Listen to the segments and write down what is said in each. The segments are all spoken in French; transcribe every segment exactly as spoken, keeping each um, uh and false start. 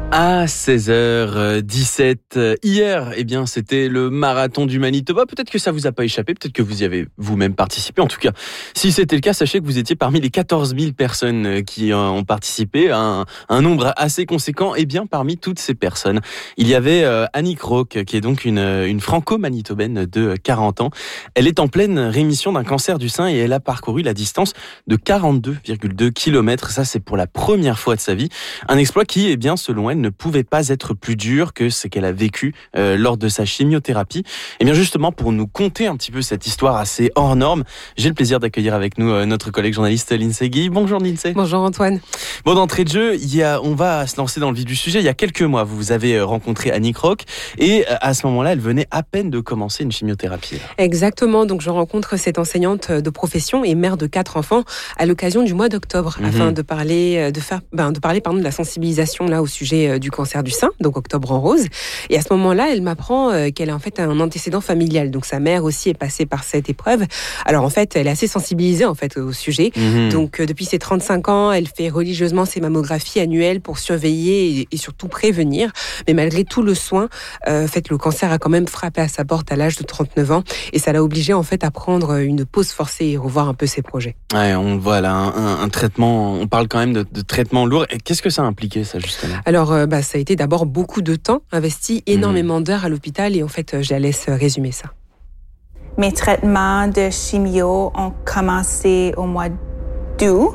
À seize heures dix-sept, hier, eh bien, c'était le marathon du Manitoba. Peut-être que ça vous a pas échappé, peut-être que vous y avez vous-même participé. En tout cas, si c'était le cas, sachez que vous étiez parmi les quatorze mille personnes qui ont participé, un, un nombre assez conséquent. Et bien, parmi toutes ces personnes, il y avait Annick Rauque, qui est donc une, une franco-manitobaine de quarante ans. Elle est en pleine rémission d'un cancer du sein et elle a parcouru la distance de quarante-deux virgule deux kilomètres. Ça, c'est pour la première fois de sa vie. Un exploit qui, eh bien, selon elle, ne pouvait pas être plus dur que ce qu'elle a vécu euh, lors de sa chimiothérapie. Et bien justement, pour nous conter un petit peu cette histoire assez hors norme, j'ai le plaisir d'accueillir avec nous euh, notre collègue journaliste Lindsay Guy. Bonjour Lindsay. Bonjour Antoine. Bon, d'entrée de jeu, il y a, on va se lancer dans le vif du sujet. Il y a quelques mois, vous avez rencontré Annick Rauque et à ce moment-là, elle venait à peine de commencer une chimiothérapie. Exactement, donc je rencontre cette enseignante de profession et mère de quatre enfants à l'occasion du mois d'octobre, mm-hmm. afin de parler, de faire, ben, de parler pardon, de la sensibilisation là au sujet du cancer du sein, donc Octobre en rose. Et à ce moment-là, elle m'apprend qu'elle a en fait un antécédent familial. Donc sa mère aussi est passée par cette épreuve. Alors en fait, elle est assez sensibilisée en fait au sujet. Mmh. Donc depuis ses trente-cinq ans, elle fait religieusement ses mammographies annuelles pour surveiller et, et surtout prévenir. Mais malgré tout le soin, euh, en fait, le cancer a quand même frappé à sa porte à l'âge de trente-neuf ans et ça l'a obligée en fait à prendre une pause forcée et revoir un peu ses projets. Ouais, on voit là un, un, un traitement. On parle quand même de, de traitement lourd. Et qu'est-ce que ça a impliqué ça justement ? Alors euh, bah, ça a été d'abord beaucoup de temps investi, énormément d'heures à l'hôpital et en fait, je la laisse résumer ça. Mes traitements de chimio ont commencé au mois d'août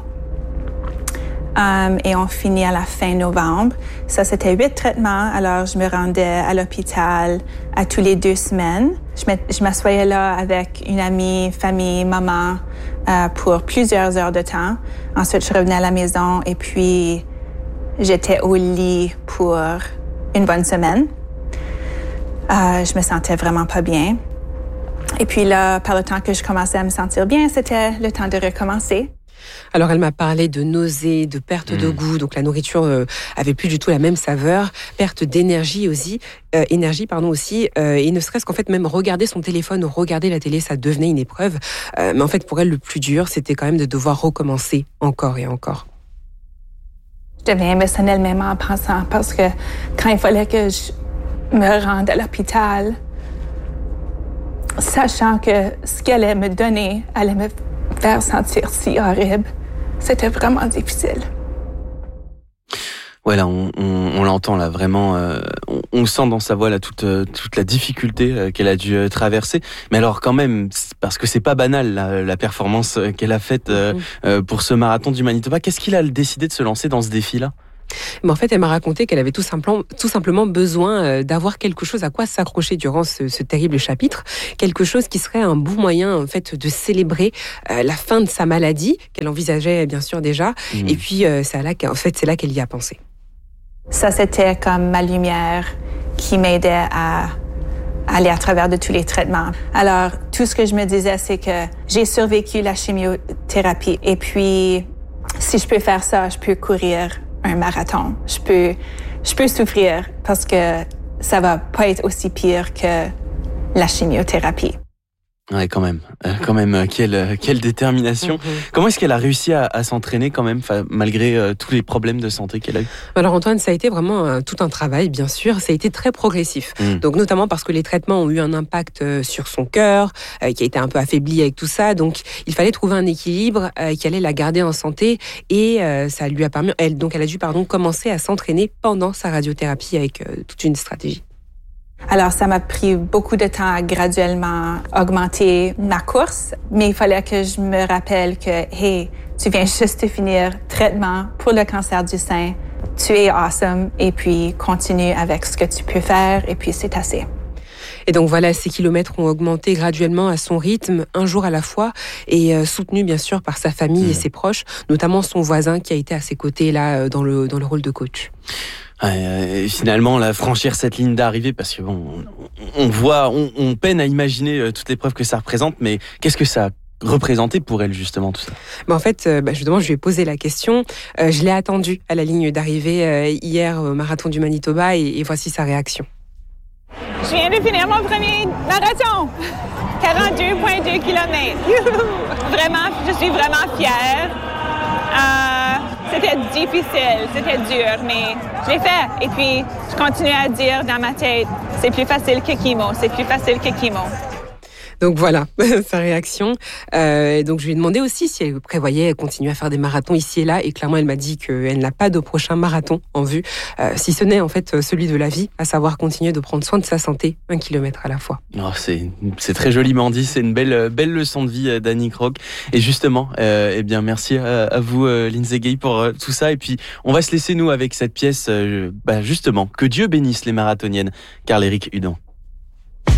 um, et ont fini à la fin novembre. Ça, c'était huit traitements, alors je me rendais à l'hôpital à tous les deux semaines. Je m'assoyais là avec une amie, famille, maman euh, pour plusieurs heures de temps. Ensuite, je revenais à la maison et puis j'étais au lit pour une bonne semaine. Euh, je me sentais vraiment pas bien. Et puis là, par le temps que je commençais à me sentir bien, c'était le temps de recommencer. Alors, elle m'a parlé de nausées, de perte mmh. de goût. Donc, la nourriture euh, avait plus du tout la même saveur. Perte d'énergie aussi, euh, énergie pardon aussi. Euh, et ne serait-ce qu'en fait, même regarder son téléphone ou regarder la télé, ça devenait une épreuve. Euh, mais en fait, pour elle, le plus dur, c'était quand même de devoir recommencer encore et encore. Je devenais émotionnelle même en pensant parce que quand il fallait que je me rende à l'hôpital, sachant que ce qu'elle allait me donner allait me faire sentir si horrible, c'était vraiment difficile. Ouais, là, on, on, on l'entend là vraiment. Euh, on, on sent dans sa voix là toute toute la difficulté euh, qu'elle a dû euh, traverser. Mais alors quand même, parce que c'est pas banal la, la performance qu'elle a faite euh, mmh. euh, pour ce marathon du Manitoba. Qu'est-ce qu'il a décidé de se lancer dans ce défi-là ? Mais en fait, elle m'a raconté qu'elle avait tout simplement, tout simplement besoin d'avoir quelque chose à quoi s'accrocher durant ce, ce terrible chapitre, quelque chose qui serait un bon moyen en fait de célébrer euh, la fin de sa maladie qu'elle envisageait bien sûr déjà. Mmh. Et puis euh, c'est là qu'en fait c'est là qu'elle y a pensé. Ça c'était comme ma lumière qui m'aidait à aller à travers de tous les traitements. Alors tout ce que je me disais, c'est que j'ai survécu la chimiothérapie et puis si je peux faire ça, je peux courir un marathon. Je peux, je peux souffrir parce que ça va pas être aussi pire que la chimiothérapie. Ouais, quand même, euh, quand même, euh, quelle, quelle détermination. Mm-hmm. Comment est-ce qu'elle a réussi à, à s'entraîner quand même, malgré euh, tous les problèmes de santé qu'elle a eu ? Alors Antoine, ça a été vraiment euh, tout un travail, bien sûr. Ça a été très progressif. Mm. Donc notamment parce que les traitements ont eu un impact euh, sur son cœur, euh, qui a été un peu affaibli avec tout ça. Donc il fallait trouver un équilibre euh, qui allait la garder en santé, et euh, ça lui a permis. Elle, donc elle a dû pardon commencer à s'entraîner pendant sa radiothérapie avec euh, toute une stratégie. Alors, ça m'a pris beaucoup de temps à graduellement augmenter ma course, mais il fallait que je me rappelle que, hey, tu viens juste de finir traitement pour le cancer du sein, tu es awesome, et puis continue avec ce que tu peux faire, et puis c'est assez. Et donc voilà, ces kilomètres ont augmenté graduellement à son rythme, un jour à la fois, et euh, soutenu bien sûr par sa famille mmh. et ses proches, notamment son voisin qui a été à ses côtés là dans le, dans le rôle de coach. Euh, finalement, là, franchir cette ligne d'arrivée, parce que bon, on, on voit, on, on peine à imaginer euh, toutes les preuves que ça représente, mais qu'est-ce que ça a représenté pour elle justement tout ça ? Bah en fait, euh, bah justement, je lui ai posé la question. Euh, je l'ai attendue à la ligne d'arrivée euh, hier au marathon du Manitoba, et, et voici sa réaction. Je viens de finir mon premier marathon, quarante-deux virgule deux kilomètres. Vraiment, je suis vraiment fière. Euh, c'était difficile, c'était dur, mais je l'ai fait. Et puis, je continue à dire dans ma tête, c'est plus facile que Kimo, c'est plus facile que Kimo. Donc voilà, sa réaction. Euh, donc je lui ai demandé aussi si elle prévoyait continuer à faire des marathons ici et là. Et clairement, elle m'a dit qu'elle n'a pas de prochain marathon en vue, euh, si ce n'est en fait celui de la vie, à savoir continuer de prendre soin de sa santé, un kilomètre à la fois. Oh, c'est, c'est très joliment dit, c'est une belle, belle leçon de vie d'Annick Roque. Et justement, euh, eh bien, merci à, à vous, euh, Lindsay Gay, pour euh, tout ça. Et puis, on va se laisser, nous, avec cette pièce, euh, bah, justement, que Dieu bénisse les marathoniennes, Karl-Éric Hudon.